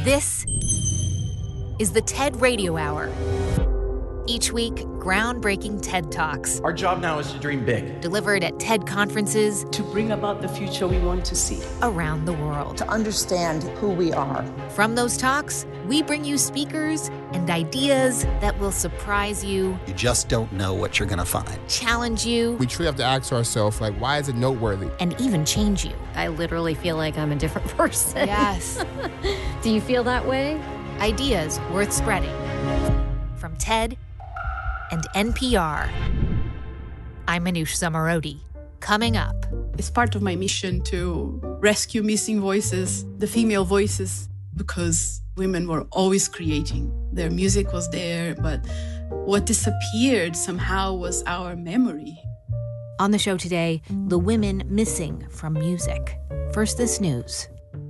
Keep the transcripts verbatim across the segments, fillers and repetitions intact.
This is the TED Radio Hour. Each week, groundbreaking TED Talks. Our job now is to dream big. Delivered at TED conferences. To bring about the future we want to see. Around the world. To understand who we are. From those talks, we bring you speakers and ideas that will surprise you. You just don't know what you're going to find. Challenge you. We truly have to ask ourselves, like, why is it noteworthy? And even change you. I literally feel like I'm a different person. Yes. Do you feel that way? Ideas worth spreading. From TED and N P R. I'm Manoush Zomorodi. Coming up. It's part of my mission to rescue missing voices, the female voices, because women were always creating. Their music was there, but what disappeared somehow was our memory. On the show today, the women missing from music. First, this news.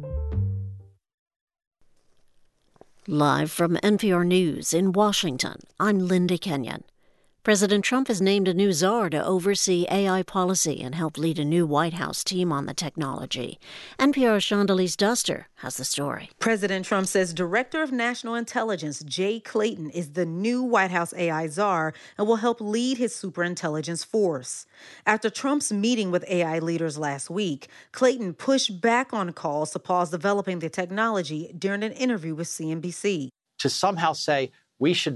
Live from N P R News in Washington, I'm Linda Kenyon. President Trump has named a new czar to oversee A I policy and help lead a new White House team on the technology. N P R's Shondelise Duster has the story. President Trump says Director of National Intelligence Jay Clayton is the new White House A I czar and will help lead his superintelligence force. After Trump's meeting with A I leaders last week, Clayton pushed back on calls to pause developing the technology during an interview with C N B C. To somehow say we should